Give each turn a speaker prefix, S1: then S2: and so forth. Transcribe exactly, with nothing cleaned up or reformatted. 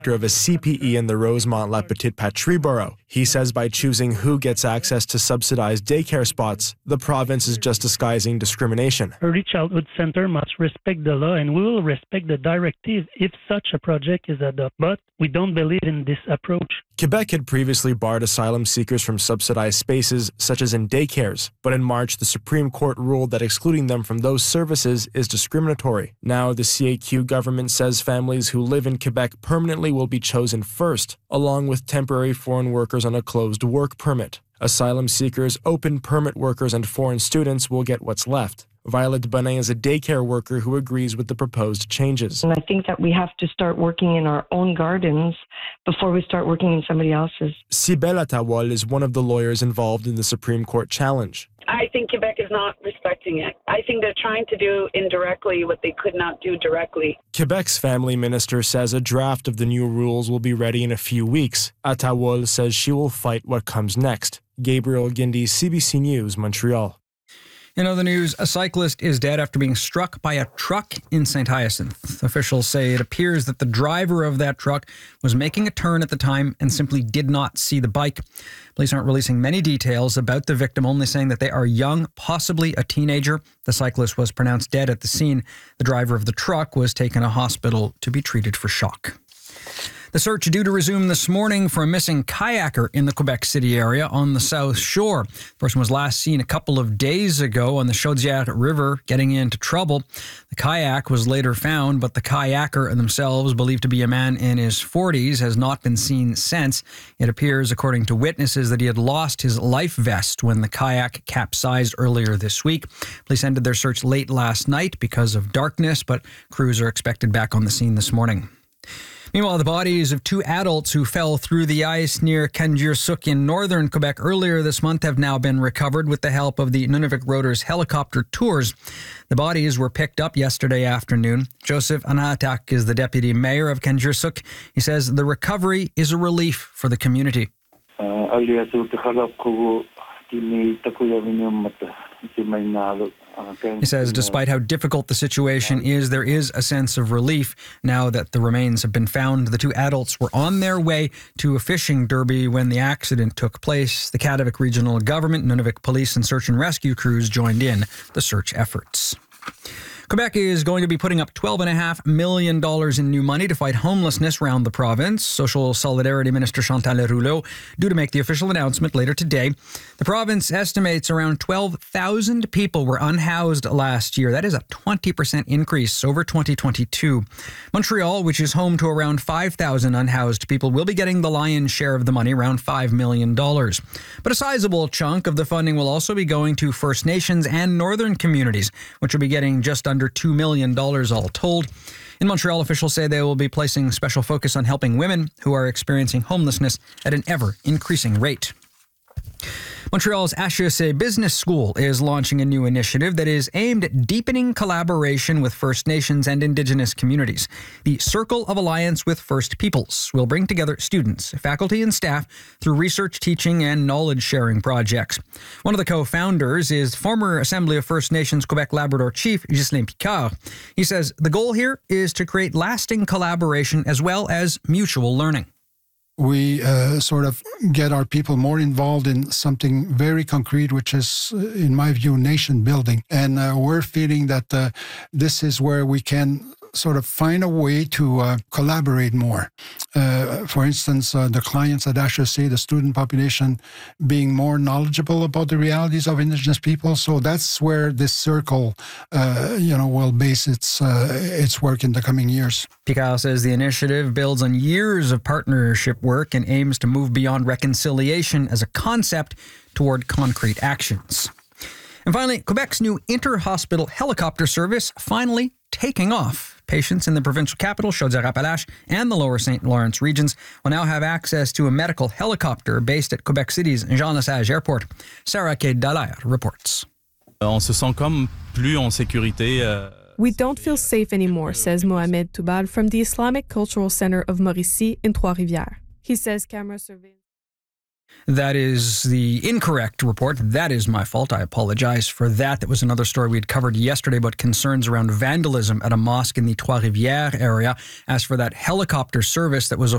S1: of a C P E in the Rosemont-La Petite Patrie borough. He says by choosing who gets access to subsidized daycare spots, the province is just disguising discrimination.
S2: Early Childhood Center must respect the law, and we will respect the directive if such a project is adopted. But we don't believe in this approach.
S1: Quebec had previously barred asylum seekers from subsidized spaces, such as in daycares. But in March, the Supreme Court ruled that excluding them from those services is discriminatory. Now, the C A Q government says families who live in Quebec permanently will be chosen first, along with temporary foreign workers on a closed work permit. Asylum seekers, open permit workers, and foreign students will get what's left. Violet Bonin is a daycare worker who agrees with the proposed changes.
S3: And I think that we have to start working in our own gardens before we start working in somebody else's.
S1: Cybelle Attawol is one of the lawyers involved in the Supreme Court challenge.
S4: I think Quebec is not respecting it. I think they're trying to do indirectly what they could not do directly.
S1: Quebec's family minister says a draft of the new rules will be ready in a few weeks. Attawol says she will fight what comes next. Gabriel Guindy, C B C News, Montreal.
S5: In other news, a cyclist is dead after being struck by a truck in Saint Hyacinthe. Officials say it appears that the driver of that truck was making a turn at the time and simply did not see the bike. Police aren't releasing many details about the victim, only saying that they are young, possibly a teenager. The cyclist was pronounced dead at the scene. The driver of the truck was taken to hospital to be treated for shock. The search due to resume this morning for a missing kayaker in the Quebec City area on the South Shore. The person was last seen a couple of days ago on the Chaudière River getting into trouble. The kayak was later found, but the kayaker themselves, believed to be a man in his forties, has not been seen since. It appears, according to witnesses, that he had lost his life vest when the kayak capsized earlier this week. Police ended their search late last night because of darkness, but crews are expected back on the scene this morning. Meanwhile, the bodies of two adults who fell through the ice near Kangirsuk in northern Quebec earlier this month have now been recovered with the help of the Nunavik Rotors helicopter tours. The bodies were picked up yesterday afternoon. Joseph Anatak is the deputy mayor of Kangirsuk. He says the recovery is a relief for the community. Uh, He says despite how difficult the situation is, there is a sense of relief now that the remains have been found. The two adults were on their way to a fishing derby when the accident took place. The Kativik Regional Government, Nunavik Police and search and rescue crews joined in the search efforts. Quebec is going to be putting up twelve point five million dollars in new money to fight homelessness around the province. Social Solidarity Minister Chantal Rouleau due to make the official announcement later today. The province estimates around twelve thousand people were unhoused last year. That is a twenty percent increase over twenty twenty-two. Montreal, which is home to around five thousand unhoused people, will be getting the lion's share of the money, around five million dollars. But a sizable chunk of the funding will also be going to First Nations and northern communities, which will be getting just under two million dollars all told. In Montreal, officials say they will be placing special focus on helping women who are experiencing homelessness at an ever-increasing rate. Montreal's H E C Business School is launching a new initiative that is aimed at deepening collaboration with First Nations and Indigenous communities. The Circle of Alliance with First Peoples will bring together students, faculty, and staff through research, teaching, and knowledge-sharing projects. One of the co-founders is former Assembly of First Nations Quebec Labrador Chief Ghislain Picard. He says the goal here is to create lasting collaboration as well as mutual learning.
S6: We uh, sort of get our people more involved in something very concrete, which is, in my view, nation building. And uh, we're feeling that uh, this is where we can sort of find a way to uh, collaborate more. Uh, for instance, uh, the clients at H E C, the student population, being more knowledgeable about the realities of Indigenous people. So that's where this circle, uh, you know, will base its uh, its work in the coming years.
S5: Picard says the initiative builds on years of partnership work and aims to move beyond reconciliation as a concept toward concrete actions. And finally, Quebec's new inter-hospital helicopter service finally taking off. Patients in the provincial capital, Chaudière-Appalaches, and the lower Saint Lawrence regions will now have access to a medical helicopter based at Quebec City's Jean-Lesage Airport. Sarah K. Dallaire reports.
S7: On se sent comme plus en sécurité. Euh...
S8: We don't feel safe anymore, says Mohamed Toubal from the Islamic Cultural Center of Mauricie in Trois-Rivières. He says camera surveillance.
S5: That is the incorrect report. That is my fault. I apologize for that. That was another story we had covered yesterday about concerns around vandalism at a mosque in the Trois-Rivières area. As for that helicopter service that was